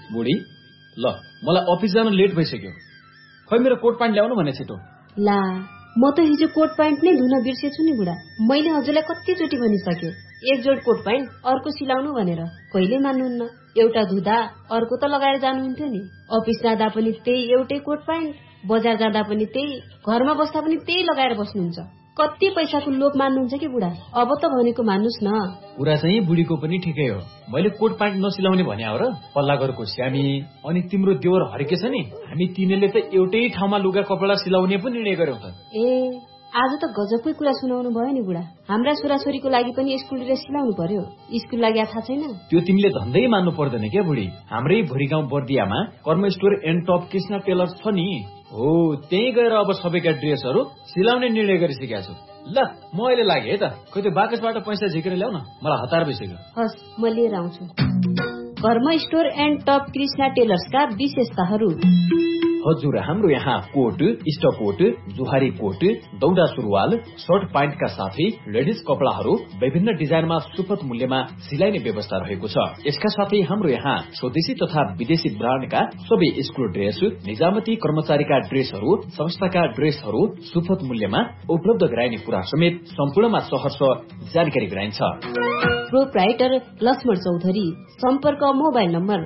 बुढी ल मलाई अफिस जान लेट भइसक्यो खै मेरो कोट प्यान्ट ल्याउनु भने छिटो ला म त हिजो कोट प्यान्ट नै धुन बिर्सेछु नि बुढा मैले हजुरलाई कतिचोटि भनिसके एक जोड कोट प्यान्ट अर्को सिलाउनु भनेर कहिले मान्नुहुन्न एउटा धुदा अर्को त लगाएर जानुहुन्थ्यो नि अफिस जाँदा पनि त्यही एउटै कोट प्यान्ट बजार जाँदा पनि त्यही घरमा बस्दा पनि त्यही लगाएर बस्नुहुन्छ कति पैसाको लोभ मान्नुहुन्छ कि बुढा अब त भनेको मान्नुस् न कुरा चाहिँ बुढीको पनि ठिकै हो मैले कोट प्यान्ट नसिलाउने भने हो र पल्ला घरको श्यामी अनि तिम्रो देवर हर्के छ नि हामी तिनीले त एउटै ठाउँमा लुगा कपडा सिलाउने पनि निर्णय गर्यौं त ए आज त गजबकै कुरा सुनाउनु भयो नि बुढा हाम्रा छोराछोरीको लागि पनि स्कुल ड्रेस सिलाउनु पर्यो स्कुल लागि थाहा छैन त्यो तिमीले धन्दै मान्नु पर्दैन क्या बुढी हाम्रै भोरीगाउँ बर्दियामा कर्म store and top Krishna tailors छ नि हो त्यही गएर अब सबैका ड्रेसहरू सिलाउने निर्णय गरिसकेका छु ल म अहिले लागे है त खै त्यो बाकसबाट पैसा झिकेर ल्याउ न मलाई हतार भइसक्यो हस् म लिएर आउँछु कर्म स्टोर एन्ड टप कृष्णा टेलर्सका विशेषताहरू हजुर हाम्रो यहाँ कोट स्टकोट जुहारी कोट दौडा सुरुवाल सर्ट प्यान्टका साथै लेडिज कपडाहरू विभिन्न डिजाइनमा सुपथ मूल्यमा सिलाइने व्यवस्था रहेको छ यसका साथै हाम्रो यहाँ स्वदेशी तथा विदेशी ब्रान्डका सबै स्कुल ड्रेस निजामती कर्मचारीका ड्रेसहरू संस्थाका ड्रेसहरू सुपथ मूल्यमा उपलब्ध गराइने कुरा समेत सम्पूर्णमा सहर्ष जानकारी गराइन्छ प्रोप्राइटर लक्ष्मण चौधरी सम्पर्क मोबाइल नम्बर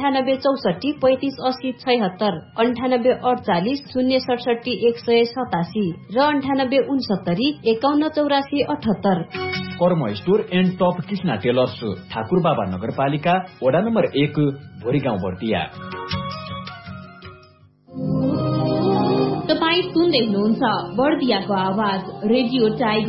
9864358076 9848 067 187 र 9869518478 कर्म store and top Krishna tailors Thakurbaba नगरपालिका वडा नम्बर 1 भोरीगाउँ बर्दिया तपाई सुन्दै हुनुहुन्छ बर्दियाको आवाज रेडियो टाइगर